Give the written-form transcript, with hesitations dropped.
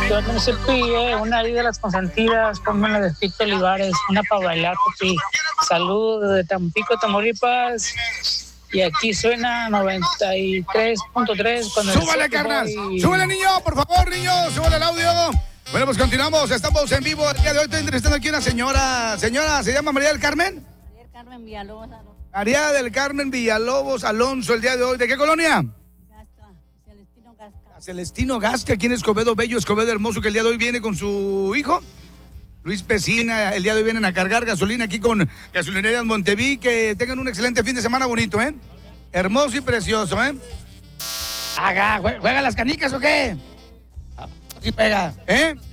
Yo no sé, una ahí de las consentidas, ponme una de Fito Olivares, una para bailar, papi. Saludos de Tampico, Tamaulipas. Y aquí suena 93.3 cuando... ¡Súbale, carnal! ¡Súbale, niño! Por favor, niño, súbale el audio. Bueno, pues continuamos, estamos en vivo. El día de hoy estoy entrevistando aquí a una señora. Señora, ¿se llama María del Carmen? María del Carmen Villalobos Alonso. María del Carmen Villalobos Alonso, el día de hoy. ¿De qué colonia? Gasca, Celestino Gasca. Celestino Gasca, aquí en Escobedo Bello, Escobedo Hermoso, que el día de hoy viene con su hijo. Luis Pesina, el día de hoy vienen a cargar gasolina aquí con Gasolinerías Monteví. Que tengan un excelente fin de semana bonito, ¿eh? Hermoso y precioso, ¿eh? ¿Juega las canicas o qué? Sí pega, ¿eh?